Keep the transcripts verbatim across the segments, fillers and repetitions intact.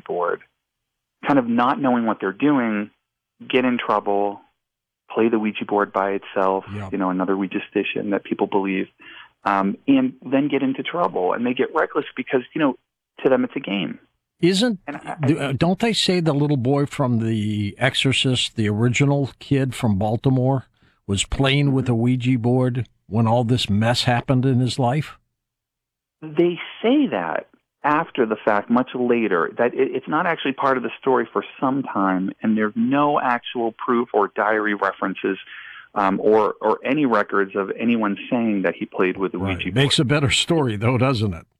board, kind of not knowing what they're doing, get in trouble, play the Ouija board by itself, Yep. you know, another Ouija-stition that people believe, um, and then get into trouble. And they get reckless because, you know, to them it's a game. Isn't, And I, I, don't they say the little boy from The Exorcist, the original kid from Baltimore, was playing with a Ouija board when all this mess happened in his life? They say that after the fact, much later, that it, it's not actually part of the story for some time, and there's no actual proof or diary references um, or or any records of anyone saying that he played with the Right. Ouija board. Makes a better story, though, doesn't it?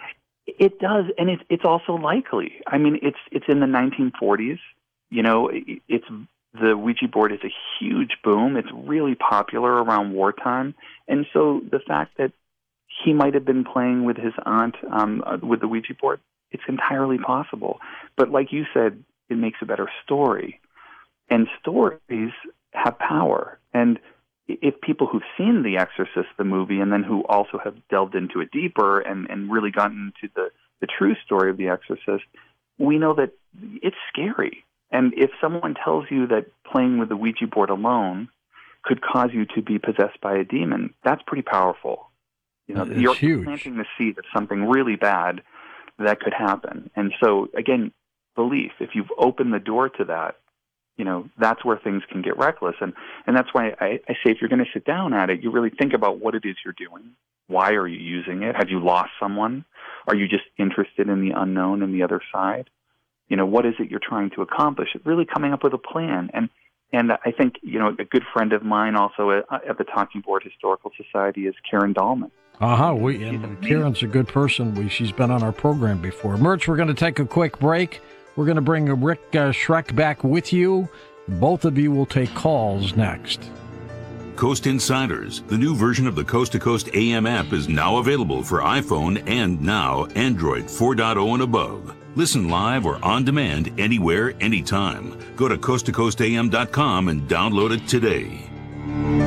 It does, and it's it's also likely. I mean, it's it's in the nineteen forties. You know, it, it's the Ouija board is a huge boom. It's really popular around wartime, and so the fact that he might have been playing with his aunt um, uh, with the Ouija board, it's entirely possible. But like you said, it makes a better story, and stories have power. And if people who've seen The Exorcist, the movie, and then who also have delved into it deeper and, and really gotten into the, the true story of The Exorcist, we know that it's scary. And if someone tells you that playing with the Ouija board alone could cause you to be possessed by a demon, that's pretty powerful. You know, It's you're huge. planting the seed of something really bad that could happen. And so, again, belief, if you've opened the door to that, you know, that's where things can get reckless. And, and that's why I, I say if you're going to sit down at it, you really think about what it is you're doing. Why are you using it? Have you lost someone? Are you just interested in the unknown and the other side? You know, what is it you're trying to accomplish? Really coming up with a plan. And and I think, you know, a good friend of mine also at, at the Talking Board Historical Society is Karen Dahlman. Uh-huh. We, and Karen's a good person. We, she's been on our program before. Merch, we're going to take a quick break. We're going to bring Rick uh, Schreck back with you. Both of you will take calls next. Coast Insiders, the new version of the Coast to Coast A M app, is now available for iPhone and now Android four point oh and above. Listen live or on demand anywhere, anytime. Go to coast to coast a m dot com and download it today.